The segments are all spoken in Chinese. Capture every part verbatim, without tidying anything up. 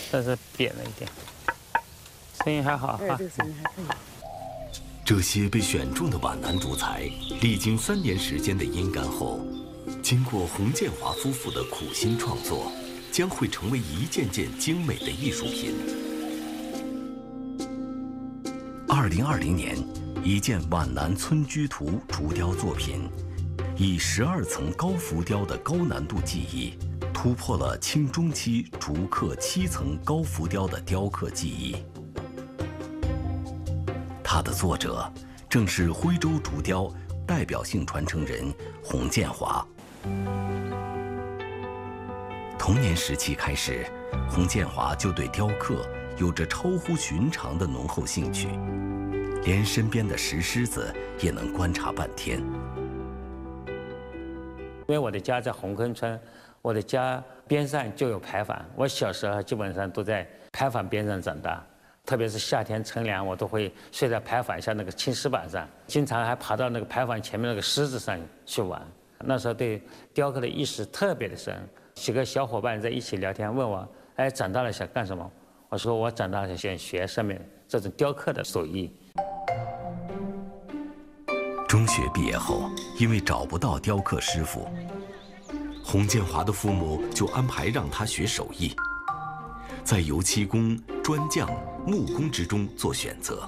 但是扁了一点，声音还好哈。 这个声音还可以。 这些被选中的皖南竹材，历经三年时间的阴干后，经过洪建华夫妇的苦心创作，将会成为一件件精美的艺术品。二零二零年，一件皖南村居图竹雕作品，以十二层高浮雕的高难度技艺，突破了清中期竹刻七层高浮雕的雕刻技艺。它的作者正是徽州竹雕代表性传承人洪建华。童年时期开始，洪建华就对雕刻有着超乎寻常的浓厚兴趣，连身边的石狮子也能观察半天。 因为我的家在红坑村，我的家边上就有牌坊，我小时候基本上都在牌坊边上长大。特别是夏天乘凉，我都会睡在牌坊下那个青石板上，经常还爬到那个牌坊前面那个狮子上去玩。那时候对雕刻的意识特别的深。几个小伙伴在一起聊天，问我：“哎，长大了想干什么？”我说：“我长大了想学上面这种雕刻的手艺。” 中学毕业后，因为找不到雕刻师傅，洪建华的父母就安排让他学手艺，在油漆工、砖匠、木工之中做选择。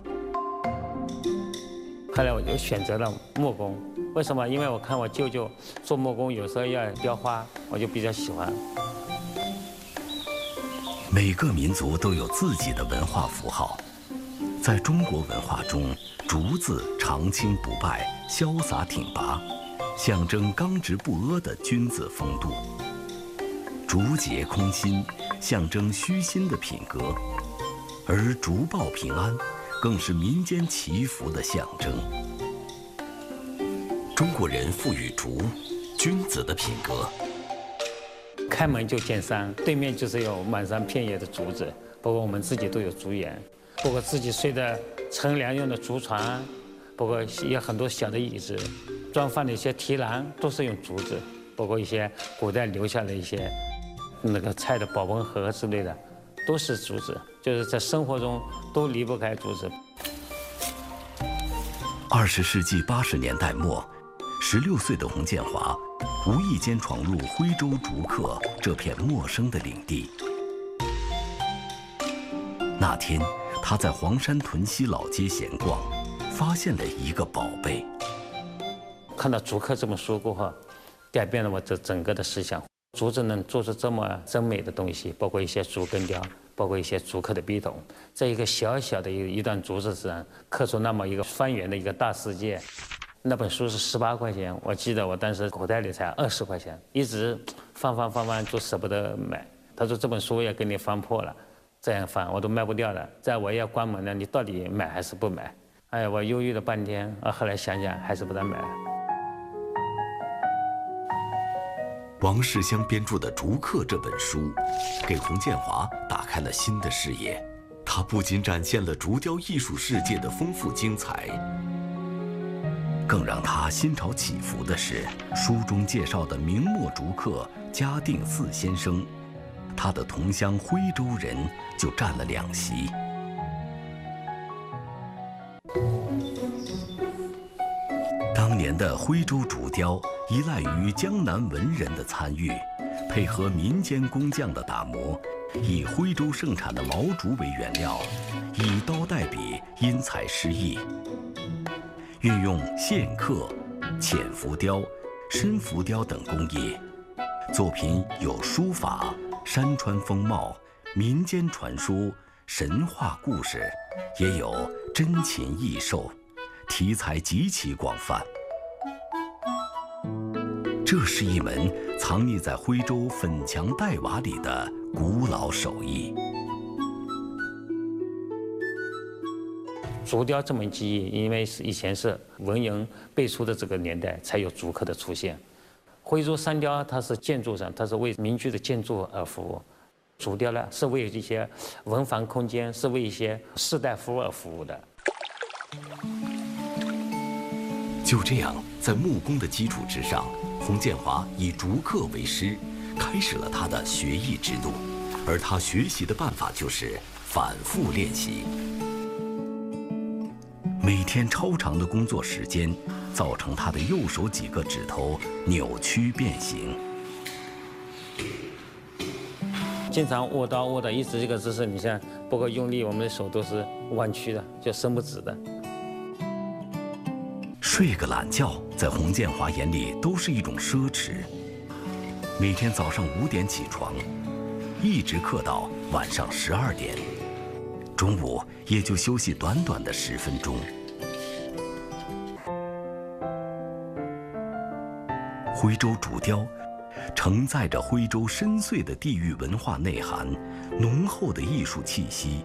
后来我就选择了木工，为什么？因为我看我舅舅做木工，有时候要雕花，我就比较喜欢。 每个民族都有自己的文化符号，在中国文化中，竹字长青不败、潇洒挺拔，象征刚直不阿的君子风度；竹节空心，象征虚心的品格；而竹报平安，更是民间祈福的象征。中国人赋予竹君子的品格。 开门就见山，对面就是有满山遍野的竹子，包括我们自己都有竹园，包括自己睡的乘凉用的竹床，包括有很多小的椅子，装饭的一些提篮都是用竹子，包括一些古代留下的一些那个菜的保温盒之类的，都是竹子，就是在生活中都离不开竹子。 二十世纪八十年代末，十六岁的洪建华无意间闯入徽州竹刻这片陌生的领地。那天，他在黄山屯溪老街闲逛，发现了一个宝贝。 看到竹刻这本书过后，改变了我这整个的思想。竹子能做出这么真美的东西，包括一些竹根雕，包括一些竹刻的笔筒，在一个小小的一一段竹子上刻出那么一个方圆的一个大世界。那本书是十八块钱，我记得我当时口袋里才二十块钱，一直翻翻翻翻就舍不得买。他说这本书要给你翻破了，这样翻我都卖不掉了，再我要关门了，你到底买还是不买？哎呀，我犹豫了半天，啊，后来想想还是把它买了。 王世襄编著的《竹刻》这本书，给洪建华打开了新的视野。它不仅展现了竹雕艺术世界的丰富精彩，更让他心潮起伏的是，书中介绍的明末竹刻嘉定四先生，他的同乡徽州人就占了两席。当年的徽州竹雕依赖于江南文人的参与，配合民间工匠的打磨，以徽州盛产的毛竹为原料，以刀代笔，因材施艺，运用线刻、浅浮雕、深浮雕等工艺，作品有书法、山川风貌、民间传说、神话故事，也有珍禽异兽，题材极其广泛。这是一门藏匿在徽州粉墙黛瓦里的古老手艺。 竹雕这门技艺，因为是以前是文人辈出的这个年代才有竹刻的出现。徽州山雕它是建筑上，它是为民居的建筑而服务；竹雕呢是为一些文房空间，是为一些士大夫而服务的。 就这样，在木工的基础之上，洪建华以竹刻为师，开始了他的学艺之路。 而他学习的办法就是反复练习。每天超长的工作时间，造成他的右手几个指头扭曲变形。 经常握刀握的一直这个姿势，你像不够用力，我们的手都是弯曲的，就伸不直的。 睡个懒觉，在洪建华眼里都是一种奢侈。每天早上五点起床，一直刻到晚上十二点，中午也就休息短短的十分钟。徽州竹雕承载着徽州深邃的地域文化内涵，浓厚的艺术气息。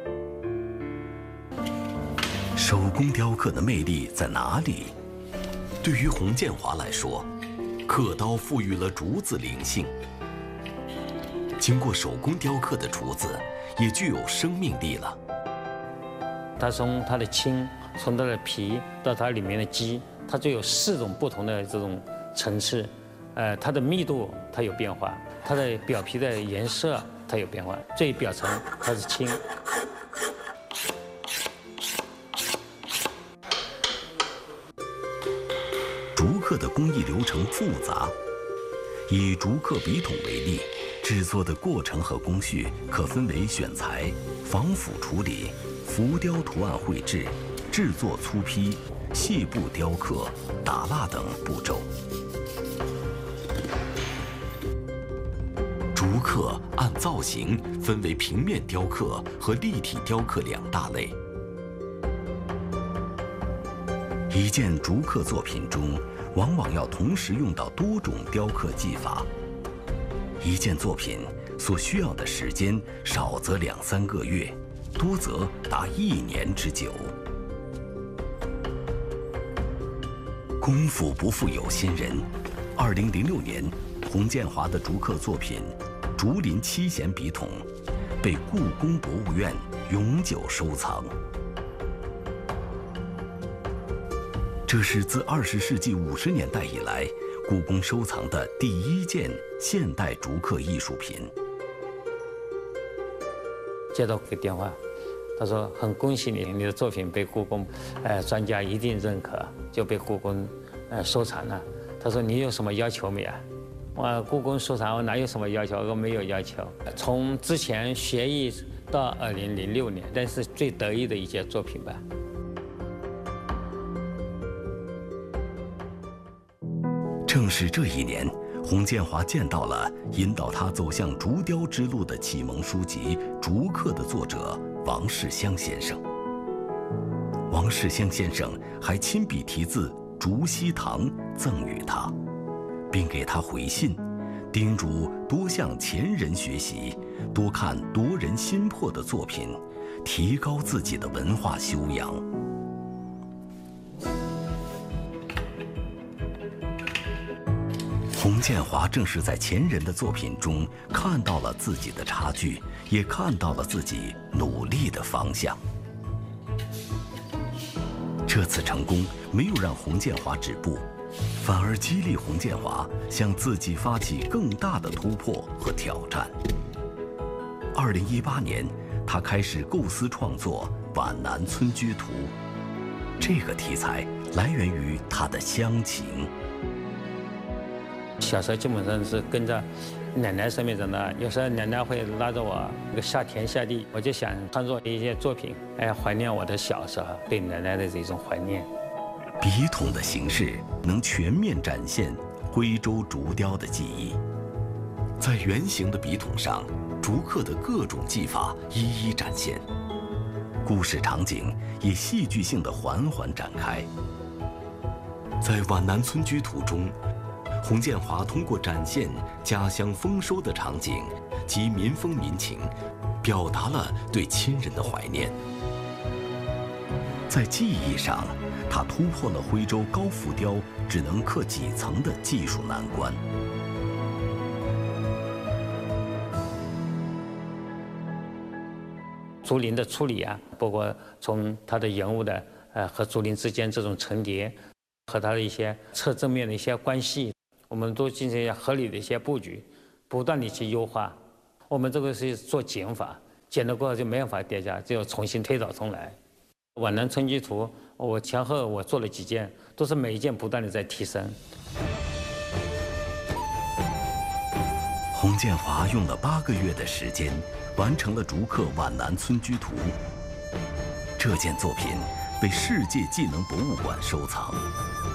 手工雕刻的魅力在哪里？对于洪建华来说，刻刀赋予了竹子灵性。经过手工雕刻的竹子，也具有生命力了。 它从它的青，从它的皮到它里面的基，它就有四种不同的这种层次。呃，它的密度它有变化，它的表皮的颜色它有变化。最表层它是青。 竹刻的工艺流程复杂，以竹刻笔筒为例，制作的过程和工序可分为选材、防腐处理、浮雕图案绘制、制作粗坯、细部雕刻、打蜡等步骤。竹刻按造型分为平面雕刻和立体雕刻两大类。一件竹刻作品中，往往要同时用到多种雕刻技法。一件作品所需要的时间，少则两三个月，多则达一年之久。功夫不负有心人，二零零六年，洪建华的竹刻作品《竹林七贤笔筒》被故宫博物院永久收藏。这是自二十世纪五十年代以来，故宫收藏的第一件现代竹刻艺术品。 接到个电话，他说：“很恭喜你，你的作品被故宫，呃，专家一定认可，就被故宫，呃，收藏了。”他说：“你有什么要求没啊？”我故宫收藏，我哪有什么要求？我没有要求。从之前学艺到二零零六年，但是最得意的一件作品吧。 正是这一年，洪建华见到了引导他走向竹雕之路的启蒙书籍《竹刻》的作者王世襄先生。王世襄先生还亲笔题字“竹溪堂”赠予他，并给他回信，叮嘱多向前人学习，多看夺人心魄的作品，提高自己的文化修养。洪建华正是在前人的作品中看到了自己的差距，也看到了自己努力的方向。这次成功没有让洪建华止步，反而激励洪建华向自己发起更大的突破和挑战。二零一八年，他开始构思创作《皖南村居图》，这个题材来源于他的乡情。 小时候基本上是跟着奶奶身边长大，有时候奶奶会拉着我那个下田下地，我就想创作一些作品，哎，怀念我的小时候，对奶奶的这种怀念。 笔筒的形式能全面展现徽州竹雕的技艺，在圆形的笔筒上，竹刻的各种技法一一展现，故事场景也戏剧性地缓缓展开。在《皖南村居图》中，洪建华通过展现家乡丰收的场景及民风民情，表达了对亲人的怀念。在技艺上，他突破了徽州高浮雕只能刻几层的技术难关。 竹林的处理啊，包括从它的人物的呃和竹林之间这种层叠，和它的一些侧正面的一些关系，我们都进行一些合理的一些布局，不断地去优化。 我们这个是做减法，减了过后就没办法叠加，就要重新推倒重来。皖南村居图，我前后我做了几件，都是每一件不断的在提升。 洪建华用了八个月的时间，完成了竹刻皖南村居图。这件作品被世界技能博物馆收藏。